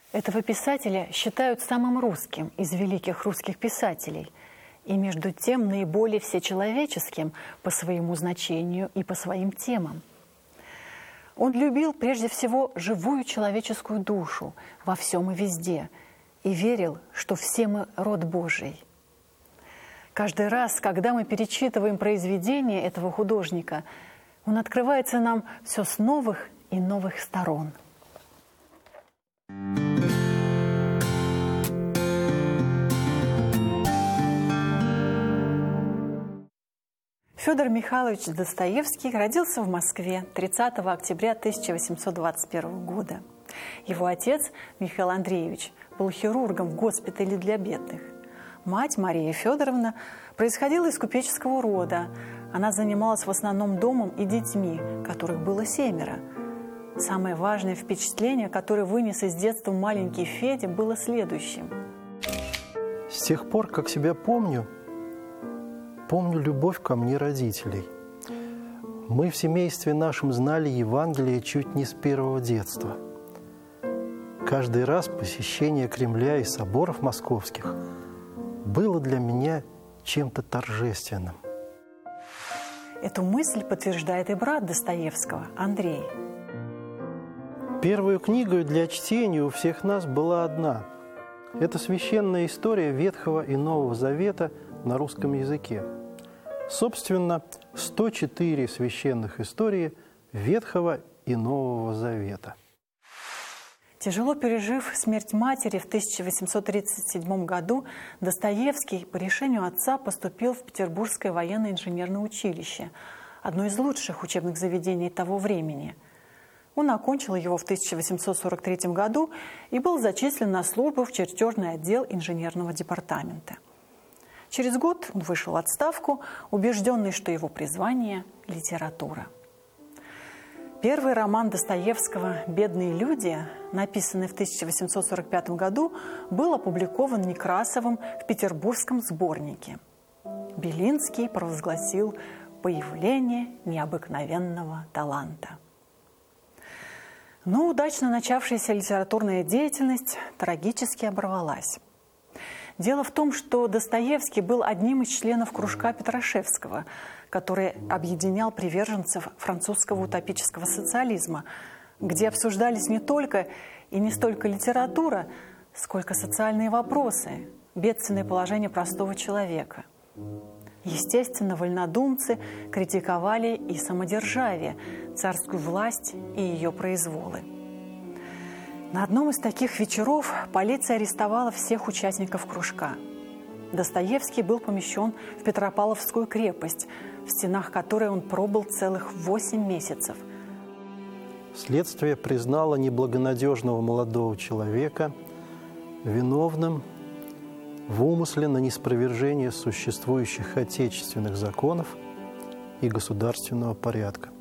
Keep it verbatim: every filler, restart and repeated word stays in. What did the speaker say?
Этого писателя считают самым русским из великих русских писателей и между тем наиболее всечеловеческим по своему значению и по своим темам. Он любил прежде всего живую человеческую душу во всем и везде и верил, что все мы род Божий. Каждый раз, когда мы перечитываем произведения этого художника, он открывается нам все с новых и новых сторон. Федор Михайлович Достоевский родился в Москве тридцатого октября тысяча восемьсот двадцать первого года. Его отец, Михаил Андреевич, был хирургом в госпитале для бедных. Мать, Мария Федоровна, происходила из купеческого рода. Она занималась в основном домом и детьми, которых было семеро. Самое важное впечатление, которое вынес из детства маленький Федя, было следующим. С тех пор, как себя помню, помню любовь ко мне родителей. Мы в семействе нашем знали Евангелие чуть не с первого детства. Каждый раз посещение Кремля и соборов московских было для меня чем-то торжественным. Эту мысль подтверждает и брат Достоевского, Андрей. Первой книгой для чтения у всех нас была одна. Это священная история Ветхого и Нового Завета на русском языке. Собственно, сто четыре священных истории Ветхого и Нового Завета. Тяжело пережив смерть матери в тысяча восемьсот тридцать седьмом году, Достоевский по решению отца поступил в Петербургское военно-инженерное училище, одно из лучших учебных заведений того времени. Он окончил его в тысяча восемьсот сорок третьем году и был зачислен на службу в чертежный отдел инженерного департамента. Через год он вышел в отставку, убежденный, что его призвание – литература. Первый роман Достоевского «Бедные люди», написанный в тысяча восемьсот сорок пятом году, был опубликован Некрасовым в петербургском сборнике. Белинский провозгласил появление необыкновенного таланта. Но удачно начавшаяся литературная деятельность трагически оборвалась. Дело в том, что Достоевский был одним из членов кружка Петрашевского, который объединял приверженцев французского утопического социализма, где обсуждались не только и не столько литература, сколько социальные вопросы, бедственное положение простого человека. Естественно, вольнодумцы критиковали и самодержавие, царскую власть и ее произволы. На одном из таких вечеров полиция арестовала всех участников кружка. Достоевский был помещен в Петропавловскую крепость, в стенах которой он пробыл целых восемь месяцев. Следствие признало неблагонадежного молодого человека виновным в умысле на неспровержение существующих отечественных законов и государственного порядка.